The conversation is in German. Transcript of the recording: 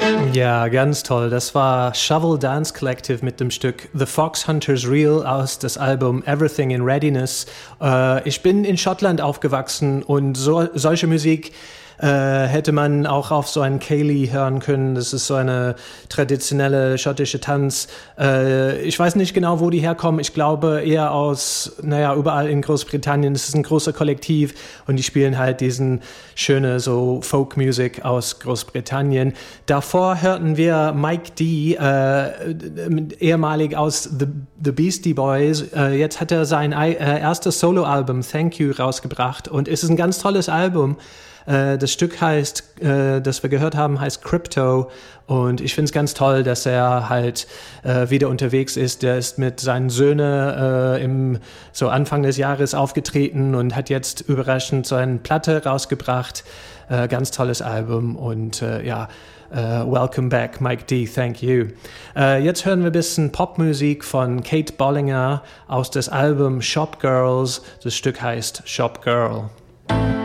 Ja, ganz toll. Das war Shovel Dance Collective mit dem Stück The Fox Hunters Reel aus das Album Everything in Readiness. Ich bin in Schottland aufgewachsen und solche Musik hätte man auch auf so einen Ceilidh hören können. Das ist so eine traditionelle schottische Tanz. Ich weiß nicht genau, wo die herkommen. Ich glaube eher aus, überall in Großbritannien. Das ist ein großer Kollektiv und die spielen halt diesen schöne so Folk-Music aus Großbritannien. Davor hörten wir Mike D., ehemalig aus The Beastie Boys. Jetzt hat er sein erstes Soloalbum Thank You rausgebracht und es ist ein ganz tolles Album. Das Stück heißt, das wir gehört haben, heißt Crypto und ich finde es ganz toll, dass er halt wieder unterwegs ist. Der ist mit seinen Söhnen so Anfang des Jahres aufgetreten und hat jetzt überraschend so eine Platte rausgebracht. Ganz tolles Album und welcome back, Mike D., thank you. Jetzt hören wir ein bisschen Popmusik von Kate Bollinger aus das Album Shop Girls. Das Stück heißt Shop Girl.